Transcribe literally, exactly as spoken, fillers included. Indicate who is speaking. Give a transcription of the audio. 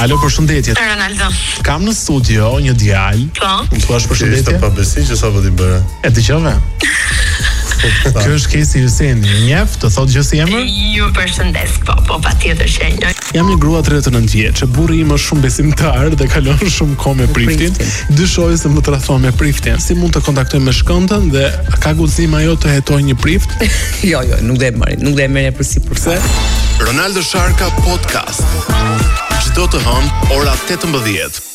Speaker 1: Alo, përshëndetje.
Speaker 2: Ronaldo.
Speaker 1: Kam në studio një djalë.
Speaker 2: Po.
Speaker 1: Më thua përshëndetje?
Speaker 3: Ishte pa besi që sa po ti bëre.
Speaker 1: E dëgjove? Kjo është Kesi Hyseni, njef, të thot gjë si emër?
Speaker 2: Ju përshëndes, po, po, patjetër që e njeh.
Speaker 1: Jam një grua tridhjetë e nëntë vjeçë, burri im është shumë besimtar dhe kalon shumë kohë me priftin. Dyshoj se më tradhton me priftin. Si mund të kontaktoj me shkëndën dhe ka guxim ajo të hetojë një prift?
Speaker 4: Jo, jo, nuk do e marrin, nuk do e merrja përsi përse.
Speaker 5: Ronaldo Sharka Podcast. Çdo të hënë ora tetëmbëdhjetë.